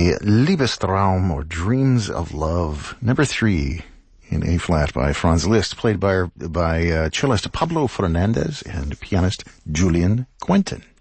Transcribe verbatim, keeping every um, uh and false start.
Die Liebestraum, or Dreams of Love, number three in A-flat by Franz Liszt, played by by uh, cellist Pablo Fernandez and pianist Julian Quentin.